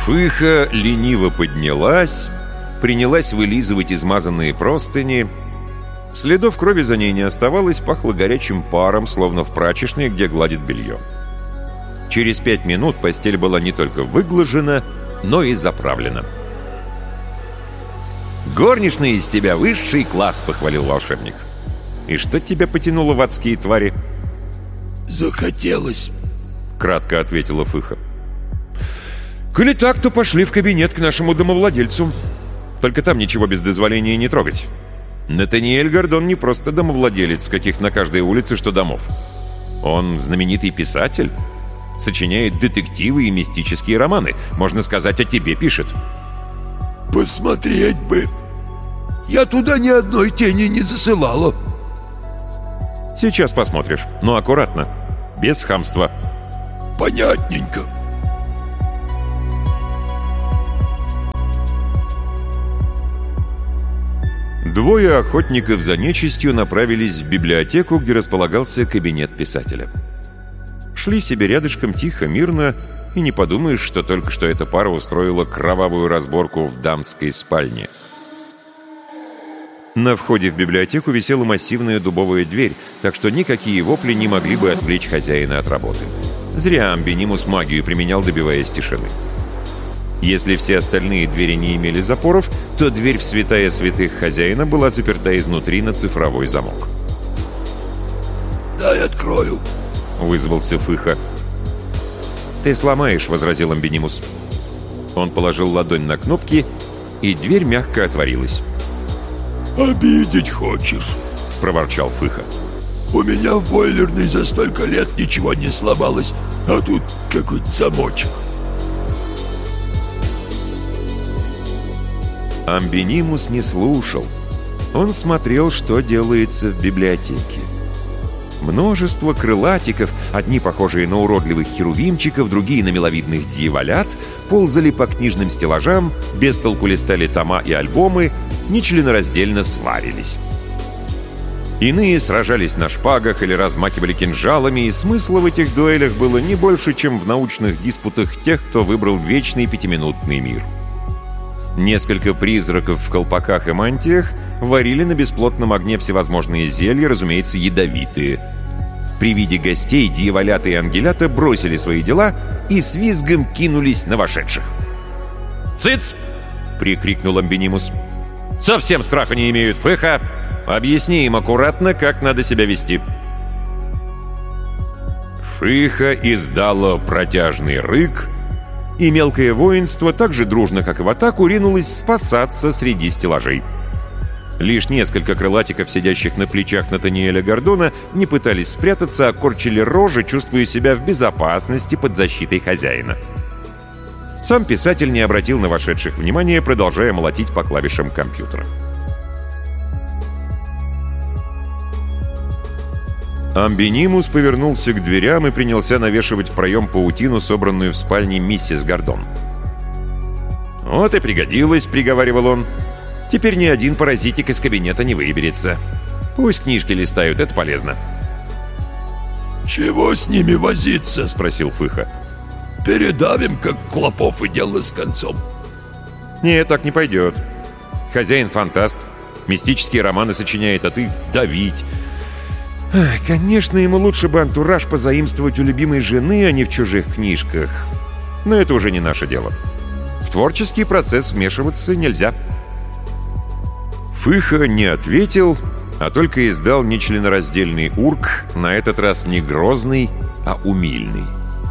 Фыха лениво поднялась, принялась вылизывать измазанные простыни. Следов крови за ней не оставалось, пахло горячим паром, словно в прачечной, где гладит белье. Через 5 минут постель была не только выглажена, но и заправлена. «Горничная из тебя высший класс», — похвалил волшебник. «И что тебя потянуло в адские твари?» «Захотелось», — кратко ответила Фыха. «Коли так, то пошли в кабинет к нашему домовладельцу. Только там ничего без дозволения не трогать. Натаниэль Гордон не просто домовладелец, каких на каждой улице что домов. Он знаменитый писатель, сочиняет детективы и мистические романы. Можно сказать, о тебе пишет». «Посмотреть бы. Я туда ни одной тени не засылала». «Сейчас посмотришь, но аккуратно, без хамства». «Понятненько». Двое охотников за нечистью направились в библиотеку, где располагался кабинет писателя. Шли себе рядышком тихо, мирно, и не подумаешь, что только что эта пара устроила кровавую разборку в дамской спальне. На входе в библиотеку висела массивная дубовая дверь, так что никакие вопли не могли бы отвлечь хозяина от работы. Зря Амбинимус магию применял, добиваясь тишины. Если все остальные двери не имели запоров, то дверь в святая святых хозяина была заперта изнутри на цифровой замок. «Дай открою», — вызвался Фыха. «Ты сломаешь», — возразил Амбинимус. Он положил ладонь на кнопки, и дверь мягко отворилась. «Обидеть хочешь?» — проворчал Фыха. «У меня в бойлерной за столько лет ничего не сломалось, а тут какой-то замочек». Амбинимус не слушал. Он смотрел, что делается в библиотеке. Множество крылатиков, одни похожие на уродливых херувимчиков, другие на миловидных дьяволят, ползали по книжным стеллажам, без толку листали тома и альбомы, нечленораздельно сварились. Иные сражались на шпагах или размахивали кинжалами, и смысла в этих дуэлях было не больше, чем в научных диспутах тех, кто выбрал вечный 5-минутный мир. Несколько призраков в колпаках и мантиях варили на бесплотном огне всевозможные зелья, разумеется, ядовитые. При виде гостей дьяволята и ангелята бросили свои дела и с визгом кинулись на вошедших. «Цыц!» — прикрикнул Амбинимус. «Совсем страха не имеют, Фыха! Объясни им аккуратно, как надо себя вести». Фыха издала протяжный рык, и мелкое воинство, так же дружно, как и в атаку, ринулось спасаться среди стеллажей. Лишь несколько крылатиков, сидящих на плечах Натаниэля Гордона, не пытались спрятаться, а корчили рожи, чувствуя себя в безопасности под защитой хозяина. Сам писатель не обратил на вошедших внимания, продолжая молотить по клавишам компьютера. Амбинимус повернулся к дверям и принялся навешивать в проем паутину, собранную в спальне миссис Гордон. «Вот и пригодилось», — приговаривал он. «Теперь ни один паразитик из кабинета не выберется. Пусть книжки листают, это полезно». «Чего с ними возиться?» — спросил Фыха. «Передавим, как клопов, и дело с концом». «Нет, так не пойдет. Хозяин фантаст, мистические романы сочиняет, а ты давить». Конечно, ему лучше бы антураж позаимствовать у любимой жены, а не в чужих книжках. Но это уже не наше дело. В творческий процесс вмешиваться нельзя. Фыха не ответил, а только издал нечленораздельный урк, на этот раз не грозный, а умильный.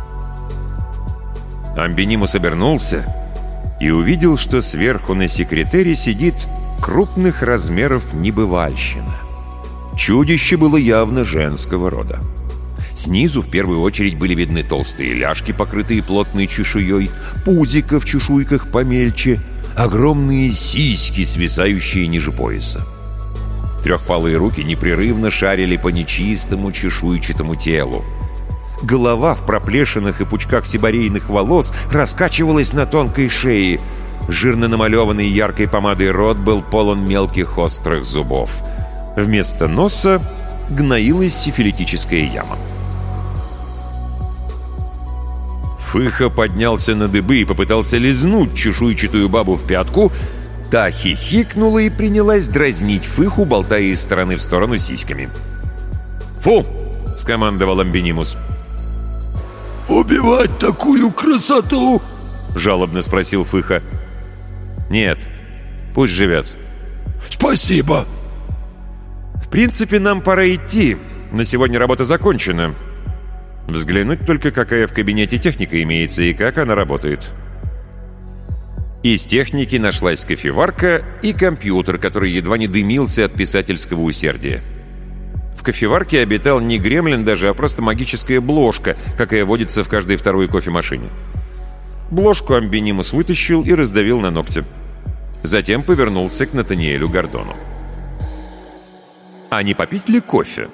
Амбинимус обернулся и увидел, что сверху на секретере сидит крупных размеров небывальщина. Чудище было явно женского рода. Снизу в первую очередь были видны толстые ляжки, покрытые плотной чешуей, пузико в чешуйках помельче, огромные сиськи, свисающие ниже пояса. Трехпалые руки непрерывно шарили по нечистому чешуйчатому телу. Голова в проплешинах и пучках сибарейных волос раскачивалась на тонкой шее. Жирно намалеванный яркой помадой рот был полон мелких острых зубов. Вместо носа гноилась сифилитическая яма. Фыха поднялся на дыбы и попытался лизнуть чешуйчатую бабу в пятку. Та хихикнула и принялась дразнить Фыху, болтая из стороны в сторону сиськами. «Фу!» — скомандовал Амбинимус. «Убивать такую красоту?» — жалобно спросил Фыха. «Нет, пусть живет». «Спасибо». «В принципе, нам пора идти. На сегодня работа закончена. Взглянуть только, какая в кабинете техника имеется и как она работает». Из техники нашлась кофеварка и компьютер, который едва не дымился от писательского усердия. В кофеварке обитал не гремлин даже, а просто магическая бложка, какая водится в каждой второй кофемашине. Бложку Амбинимус вытащил и раздавил на ногте. Затем повернулся к Натаниэлю Гордону. «А не попить ли кофе?»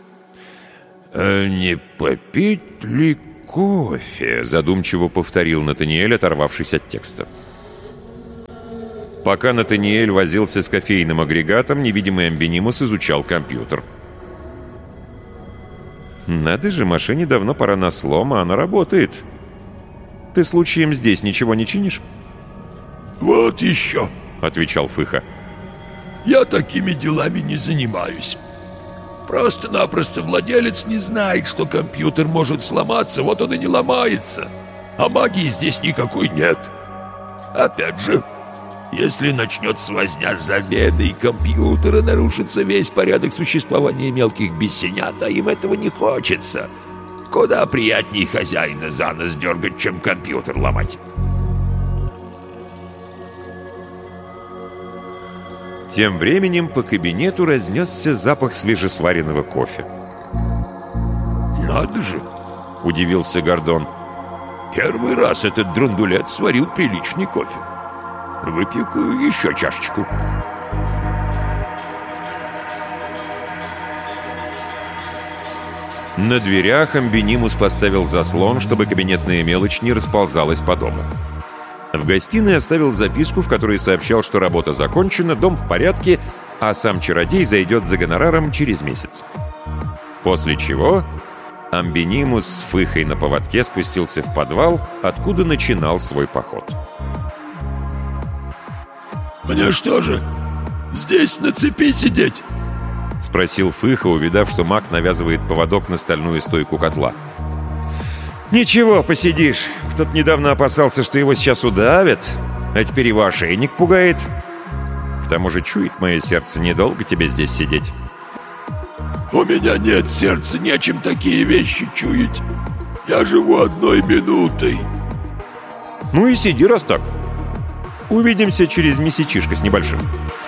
«Не попить ли кофе?» — задумчиво повторил Натаниэль, оторвавшись от текста. Пока Натаниэль возился с кофейным агрегатом, невидимый Амбинимус изучал компьютер. «Надо же, машине давно пора на слом, а она работает. Ты случаем здесь ничего не чинишь?» «Вот еще», — отвечал Фыха. «Я такими делами не занимаюсь. Просто-напросто владелец не знает, что компьютер может сломаться, вот он и не ломается. А магии здесь никакой нет. Опять же, если начнется возня с заменой компьютера, нарушится весь порядок существования мелких бесенят, а им этого не хочется. Куда приятнее хозяина за нос дергать, чем компьютер ломать». Тем временем по кабинету разнесся запах свежесваренного кофе. «Надо же!» — удивился Гордон. «Первый раз этот драндулет сварил приличный кофе. Выпью-ка еще чашечку». На дверях Амбинимус поставил заслон, чтобы кабинетная мелочь не расползалась по дому. В гостиной оставил записку, в которой сообщал, что работа закончена, дом в порядке, а сам чародей зайдет за гонораром через месяц. После чего Амбинимус с Фыхой на поводке спустился в подвал, откуда начинал свой поход. «Мне что же, здесь на цепи сидеть?» — спросил Фыха, увидав, что маг навязывает поводок на стальную стойку котла. «Ничего, посидишь. Кто-то недавно опасался, что его сейчас удавят, а теперь его ошейник пугает. К тому же чует мое сердце, недолго тебе здесь сидеть». «У меня нет сердца, нечем такие вещи чуять. Я живу одной минутой». «Ну и сиди, раз так. Увидимся через месячишко с небольшим».